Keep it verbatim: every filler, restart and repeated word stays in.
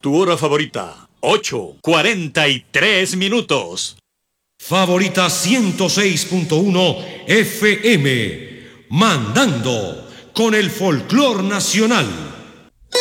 Tu hora favorita, ocho cuarenta y tres minutos. Favorita ciento seis punto uno F M, mandando con el folclor nacional.